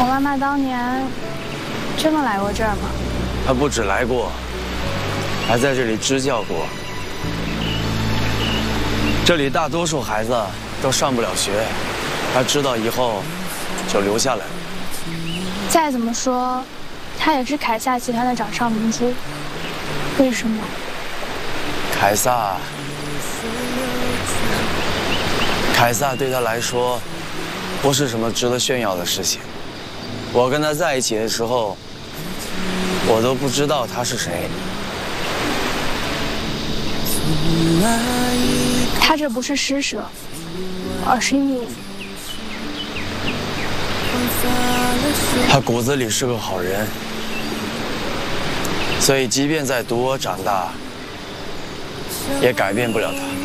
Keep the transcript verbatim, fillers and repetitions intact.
我妈妈当年真的来过这儿吗？ 她不止来过，还在这里支教过。这里大多数孩子都上不了学，她知道以后就留下来了。 再怎么说，她也是凯撒集团的掌上明珠。为什么？ 凯撒，凯撒对他来说，不是什么值得炫耀的事情。我跟他在一起的时候，我都不知道他是谁。 他这不是施舍，而是义务。 他骨子里是个好人，所以即便再赌我长大，也改变不了他。